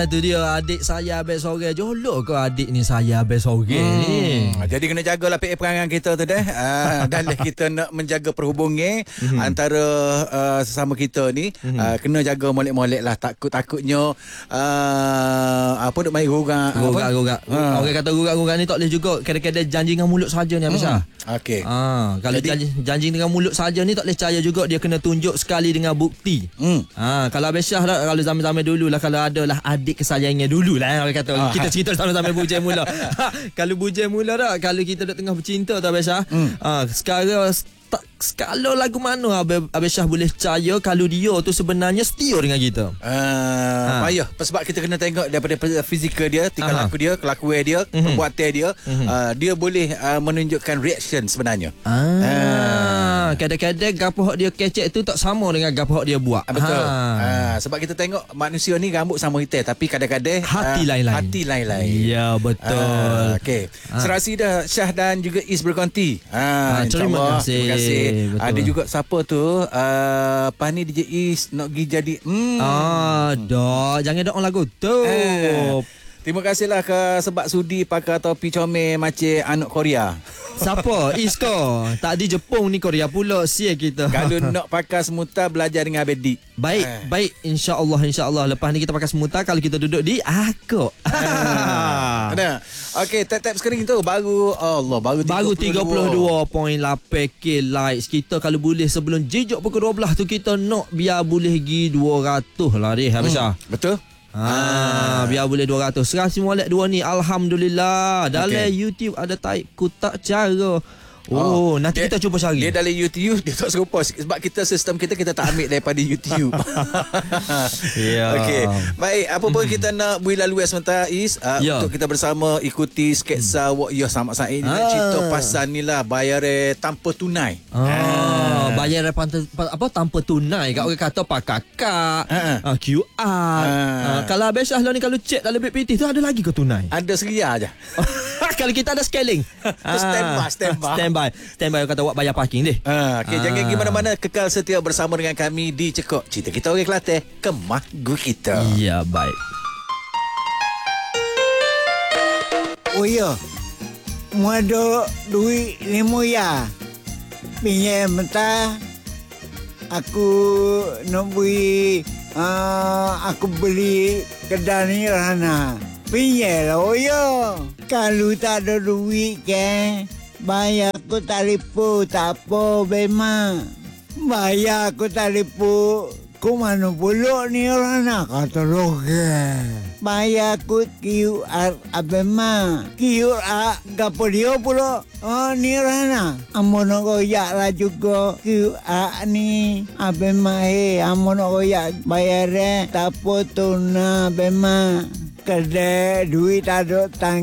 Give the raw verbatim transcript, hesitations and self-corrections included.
tu dia adik saya abang sore. Jolok ke adik ni saya abang sore hmm. ni. Jadi kena jagalah P A perangan kita tu dah. Uh, dan kita nak menjaga perhubungan mm-hmm. antara uh, sesama kita ni. Mm-hmm. Uh, kena jaga molek-molek lah. Takut-takutnya uh, apa nak main gugak. Gugak-gugak. Ha. Orang kata gugak-gugak ni tak boleh juga. Kadang-kadang janji dengan mulut saja ni Abang. Hmm. Okey. Ha, kalau Jadi, janji, janji dengan mulut saja ni tak boleh percaya juga. Dia kena tunjuk sekali dengan bukti. Hmm. Ha, kalau Abang Syah lah, kalau zaman-zaman dulu lah, kalau ada lah adik kesayangannya dulu lah orang kata. Ah, kita cerita sama-sama bujang mula. Ha, kalau bujang mula dah, kalau kita dah tengah bercinta tu Abang Syah. Hmm. Ha, sekarang tak, kalau lagu mana Abang Syah boleh percaya kalau dia tu sebenarnya setia dengan kita? Uh, ha. Payah. Sebab kita kena tengok daripada fizikal dia, tingkah Aha. laku dia, kelakuan dia, mm-hmm. perbuatan dia. Mm-hmm. Uh, dia boleh uh, menunjukkan reaction sebenarnya. Ah. Uh. Kadang-kadang gapo dia kecek tu tak sama dengan gapo dia buat. Betul. Ha. Uh, sebab kita tengok manusia ni rambut sama hitam tapi kadang-kadang hati uh, lain-lain. Hati lain-lain. Ya, betul. Uh, Okey. Ha. Serasi dah Syah dan juga Is berkonti. Ha, ha, terima kasih. Terima kasih. Ada juga siapa tu uh, Pani D J Is nak pergi jadi hmm. Ah, dah jangan doa lagu tu. Eh. Terima kasihlah ke sebab sudi pakai topi comel macam anak Korea. Siapa? Isko. Tak di Jepun ni Korea pula sia kita. Kalau nak pakai semuta belajar dengan Abedi. Baik, eh. baik insya-Allah insya-Allah lepas ni kita pakai semuta kalau kita duduk di aku. Ada. Okey, tap-tap screen tu baru Allah baru baru tiga puluh dua perpuluhan lapan K likes. Kita kalau boleh sebelum jejak pukul dua belas tu kita nak biar boleh gi dua ratus lah deh Habis hmm. Betul. Ah, biar boleh dua ratus. Serasi molek dua ni alhamdulillah. Dalam okay. YouTube ada type kutak cara. Oh, oh nanti dia, kita cuba cari. Dia dalam YouTube dia tak serupa sebab kita sistem kita kita tak ambil daripada YouTube. Ya. Okey. Baik, apa pun kita nak beri laluan sementara Is uh, yeah. untuk kita bersama ikuti sketsa hmm. Wak Ya Sama Said ni ah. nak cerita pasal ni lah bayar tanpa tunai. Ah, ah. bayar apa tanpa tunai. Kat orang kata pak kakak, ah. Ah, Q R. Ah. Ah, kalau Abang Syah ni kalau cek dalam B P T tu ada lagi ke tunai? Ada seria aja. Kalau kita ada scaling. Standby, standby. Standby. Standby kata awak bayar parking deh. Ah, okey, ah. jangan pergi mana-mana, kekal setia bersama dengan kami di Cekok Cerita Kita Orang Kelantan, Kemah Gu Kita. Ya, baik. Oh ya. Mu ada duit lima ya. Pinjam mentah. Aku nak beli uh, aku beli kedai ni Rana. Pinjam lah oh ya. Kalau tak ada duit kan, bayar aku telefon tak apa memang. Bayar aku telefon, ku mana pulak ni orang nak kata roge. Bayar aku Q R apa mah? Q R gapo dia pula? Oh ni orang nak. Amo nak goyak lah juga Q R ni. Apa mah eh? Amo nak goyak bayar eh? Tak apa tu na apa mah? Kedai duit tak ada tang.